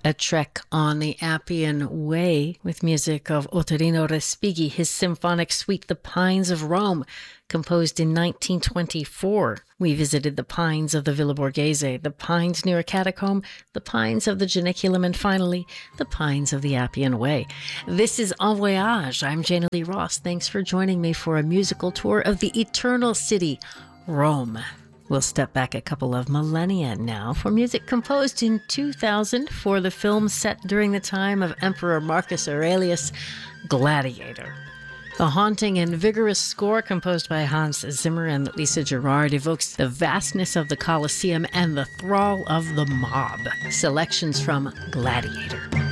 A trek on the Appian Way with music of Ottorino Respighi, his symphonic suite The Pines of Rome, composed in 1924. We visited the pines of the Villa Borghese, the pines near a catacomb, the pines of the Janiculum, and finally, the pines of the Appian Way. This is En Voyage. I'm Jana Lee Ross. Thanks for joining me for a musical tour of the Eternal City, Rome. We'll step back a couple of millennia now for music composed in 2000 for the film set during the time of Emperor Marcus Aurelius, Gladiator. The haunting and vigorous score composed by Hans Zimmer and Lisa Gerrard evokes the vastness of the Colosseum and the thrall of the mob. Selections from Gladiator.